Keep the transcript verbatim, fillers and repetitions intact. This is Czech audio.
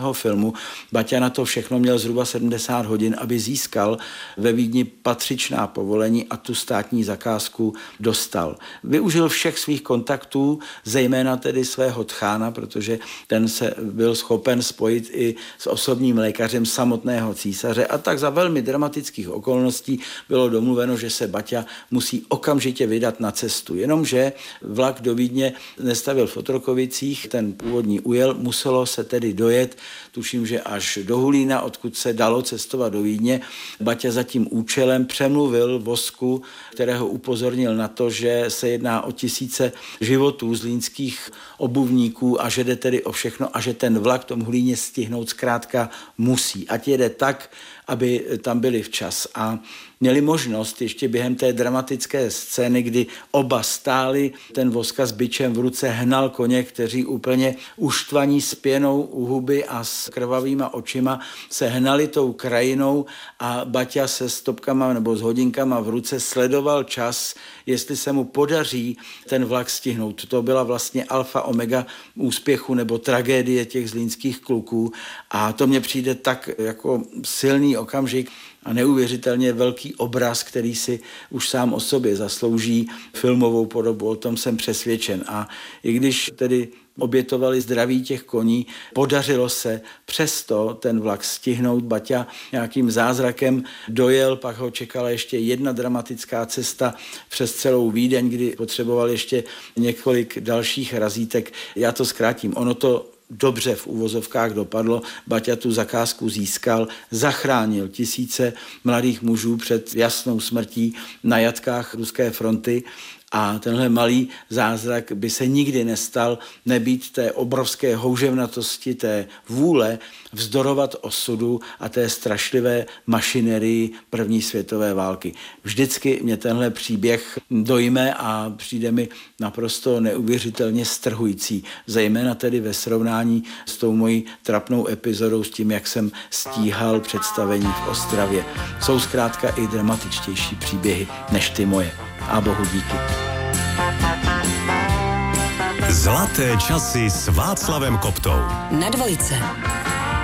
filmu. Baťa na to všechno měl zhruba sedmdesát hodin, aby získal ve Vídni patřičná povolení a tu státní zakázku dostal. Využil všech svých kontaktů, zejména tedy svého tchána, protože ten se byl schopen spojit i s osobním lékařem samotného císaře a tak za velmi dramatických okolností bylo domluveno, že se Baťa musí okamžitě vydat na cestu. Jenomže vlak do Vídně nestavil v Otrokovicích, ten původní ujel, muselo se tedy dojet, tuším, že až do Hulína, odkud se dalo cestovat do Vídně. Baťa za tím účelem přemluvil Vosku, kterého upozornil na to, že se jedná o tisíce životů zlínských obuvníků a že jde tedy o všechno a že ten vlak v tom Hulíně stihnout zkrátka musí. Ať jede tak, aby tam byli včas. A měli možnost ještě během té dramatické scény, kdy oba stáli, ten Voska s bičem v ruce hnal koně, kteří úplně uštvaní s pěnou u huby a s krvavýma očima se hnali tou krajinou a Baťa se stopkama nebo s hodinkama v ruce sledoval čas, jestli se mu podaří ten vlak stihnout. To byla vlastně alfa omega úspěchu nebo tragédie těch zlínských kluků a to mně přijde tak jako silný okamžik a neuvěřitelně velký obraz, který si už sám o sobě zaslouží filmovou podobu, o tom jsem přesvědčen. A i když tedy obětovali zdraví těch koní, podařilo se přesto ten vlak stihnout. Baťa nějakým zázrakem dojel, pak ho čekala ještě jedna dramatická cesta přes celou Vídeň, kdy potřeboval ještě několik dalších razítek. Já to zkrátím. Ono to dobře v uvozovkách dopadlo. Baťa tu zakázku získal, zachránil tisíce mladých mužů před jasnou smrtí na jatkách ruské fronty. A tenhle malý zázrak by se nikdy nestal nebýt té obrovské houževnatosti, té vůle vzdorovat osudu a té strašlivé mašinerii první světové války. Vždycky mě tenhle příběh dojme a přijde mi naprosto neuvěřitelně strhující, zejména tedy ve srovnání s tou mojí trapnou epizodou, s tím, jak jsem stíhal představení v Ostravě. Jsou zkrátka i dramatičtější příběhy než ty moje. A bohu díky. Zlaté časy s Václavem Koptou. Na dvojce.